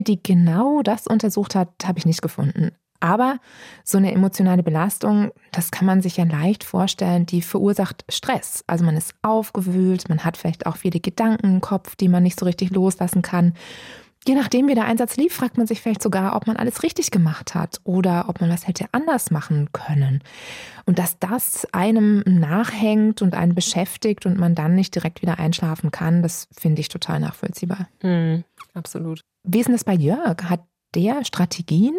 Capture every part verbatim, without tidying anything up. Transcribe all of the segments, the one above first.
die genau das untersucht hat, habe ich nicht gefunden. Aber so eine emotionale Belastung, das kann man sich ja leicht vorstellen, die verursacht Stress. Also man ist aufgewühlt, man hat vielleicht auch viele Gedanken im Kopf, die man nicht so richtig loslassen kann. Je nachdem, wie der Einsatz lief, fragt man sich vielleicht sogar, ob man alles richtig gemacht hat oder ob man was hätte anders machen können. Und dass das einem nachhängt und einen beschäftigt und man dann nicht direkt wieder einschlafen kann, das finde ich total nachvollziehbar. Hm, absolut. Wie ist denn das bei Jörg? Hat der Strategien?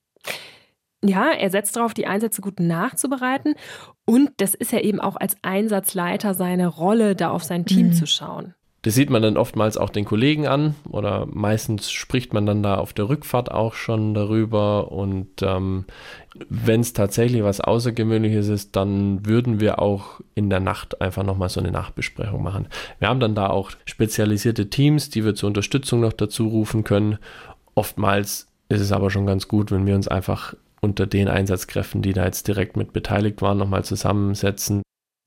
Ja, er setzt darauf, die Einsätze gut nachzubereiten. Und das ist ja eben auch als Einsatzleiter seine Rolle, da auf sein Team mhm. zu schauen. Das sieht man dann oftmals auch den Kollegen an oder meistens spricht man dann da auf der Rückfahrt auch schon darüber. Und ähm, wenn es tatsächlich was Außergewöhnliches ist, dann würden wir auch in der Nacht einfach nochmal so eine Nachbesprechung machen. Wir haben dann da auch spezialisierte Teams, die wir zur Unterstützung noch dazu rufen können. Oftmals ist es aber schon ganz gut, wenn wir uns einfach unter den Einsatzkräften, die da jetzt direkt mit beteiligt waren, nochmal zusammensetzen.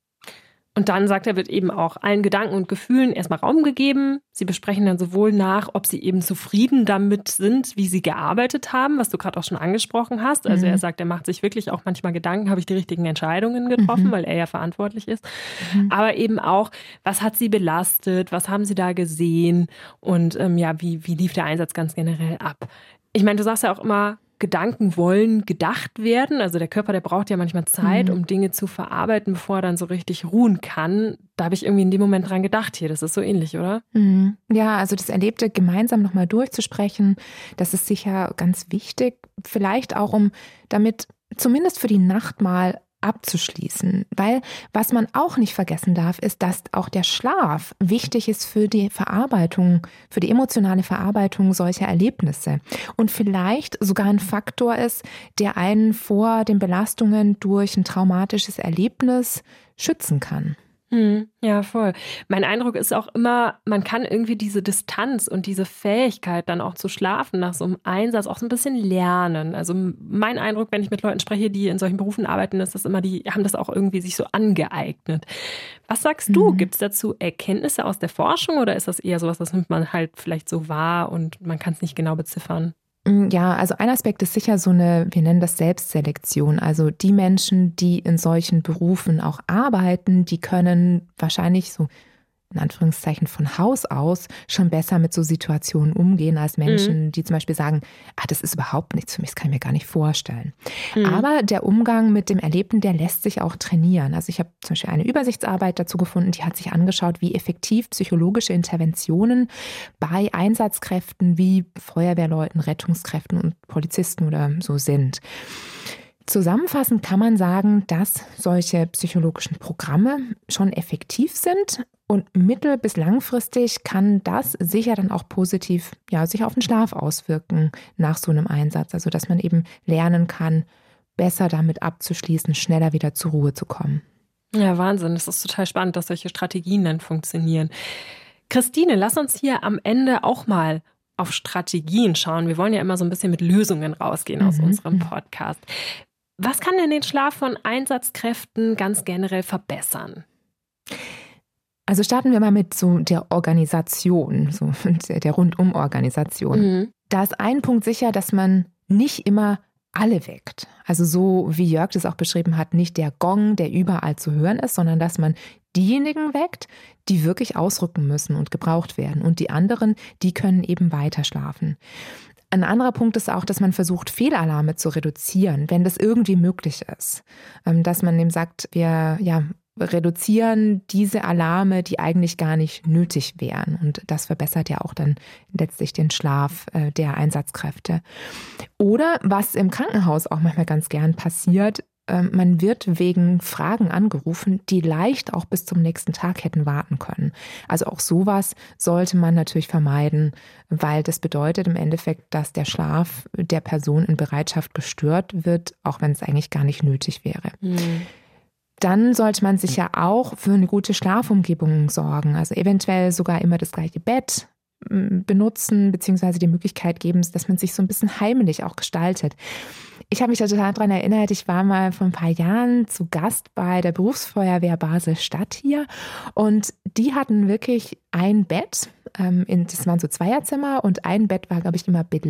Und dann, sagt er, wird eben auch allen Gedanken und Gefühlen erstmal Raum gegeben. Sie besprechen dann sowohl nach, ob sie eben zufrieden damit sind, wie sie gearbeitet haben, was du gerade auch schon angesprochen hast. Also mhm. er sagt, er macht sich wirklich auch manchmal Gedanken, habe ich die richtigen Entscheidungen getroffen, mhm. weil er ja verantwortlich ist. Mhm. Aber eben auch, was hat sie belastet, was haben sie da gesehen und ähm, ja, wie, wie lief der Einsatz ganz generell ab? Ich meine, du sagst ja auch immer, Gedanken wollen gedacht werden. Also der Körper, der braucht ja manchmal Zeit, mhm. um Dinge zu verarbeiten, bevor er dann so richtig ruhen kann. Da habe ich irgendwie in dem Moment dran gedacht hier. Das ist so ähnlich, oder? Mhm. Ja, also das Erlebte gemeinsam nochmal durchzusprechen, das ist sicher ganz wichtig. Vielleicht auch, um damit zumindest für die Nacht mal abzuschließen. Weil was man auch nicht vergessen darf, ist, dass auch der Schlaf wichtig ist für die Verarbeitung, für die emotionale Verarbeitung solcher Erlebnisse. Und vielleicht sogar ein Faktor ist, der einen vor den Belastungen durch ein traumatisches Erlebnis schützen kann. Hm, ja, voll. Mein Eindruck ist auch immer, man kann irgendwie diese Distanz und diese Fähigkeit dann auch zu schlafen nach so einem Einsatz auch so ein bisschen lernen. Also mein Eindruck, wenn ich mit Leuten spreche, die in solchen Berufen arbeiten, ist das immer, die haben das auch irgendwie sich so angeeignet. Was sagst du? Mhm. Gibt es dazu Erkenntnisse aus der Forschung oder ist das eher sowas, das nimmt man halt vielleicht so wahr und man kann es nicht genau beziffern? Ja, also ein Aspekt ist sicher so eine, wir nennen das Selbstselektion. Also die Menschen, die in solchen Berufen auch arbeiten, die können wahrscheinlich so in Anführungszeichen von Haus aus schon besser mit so Situationen umgehen als Menschen, mhm. die zum Beispiel sagen, ah, das ist überhaupt nichts für mich, das kann ich mir gar nicht vorstellen. Mhm. Aber der Umgang mit dem Erlebten, der lässt sich auch trainieren. Also ich habe zum Beispiel eine Übersichtsarbeit dazu gefunden, die hat sich angeschaut, wie effektiv psychologische Interventionen bei Einsatzkräften wie Feuerwehrleuten, Rettungskräften und Polizisten oder so sind. Zusammenfassend kann man sagen, dass solche psychologischen Programme schon effektiv sind und mittel- bis langfristig kann das sicher dann auch positiv ja, sich auf den Schlaf auswirken nach so einem Einsatz. Also dass man eben lernen kann, besser damit abzuschließen, schneller wieder zur Ruhe zu kommen. Ja, Wahnsinn. Das ist total spannend, dass solche Strategien dann funktionieren. Christine, lass uns hier am Ende auch mal auf Strategien schauen. Wir wollen ja immer so ein bisschen mit Lösungen rausgehen aus mhm. unserem Podcast. Was kann denn den Schlaf von Einsatzkräften ganz generell verbessern? Also starten wir mal mit so der Organisation, so der Rundum-Organisation. Mhm. Da ist ein Punkt sicher, dass man nicht immer alle weckt. Also so wie Jörg das auch beschrieben hat, nicht der Gong, der überall zu hören ist, sondern dass man diejenigen weckt, die wirklich ausrücken müssen und gebraucht werden. Und die anderen, die können eben weiter schlafen. Ein anderer Punkt ist auch, dass man versucht, Fehlalarme zu reduzieren, wenn das irgendwie möglich ist. Dass man eben sagt, wir ja, reduzieren diese Alarme, die eigentlich gar nicht nötig wären. Und das verbessert ja auch dann letztlich den Schlaf der Einsatzkräfte. Oder was im Krankenhaus auch manchmal ganz gern passiert, man wird wegen Fragen angerufen, die leicht auch bis zum nächsten Tag hätten warten können. Also auch sowas sollte man natürlich vermeiden, weil das bedeutet im Endeffekt, dass der Schlaf der Person in Bereitschaft gestört wird, auch wenn es eigentlich gar nicht nötig wäre. Mhm. Dann sollte man sich ja auch für eine gute Schlafumgebung sorgen. Also eventuell sogar immer das gleiche Bett benutzen, beziehungsweise die Möglichkeit geben, dass man sich so ein bisschen heimlich auch gestaltet. Ich habe mich da total daran erinnert, ich war mal vor ein paar Jahren zu Gast bei der Berufsfeuerwehr Basel-Stadt hier und die hatten wirklich ein Bett Ähm, in, das waren so Zweierzimmer und ein Bett war, glaube ich, immer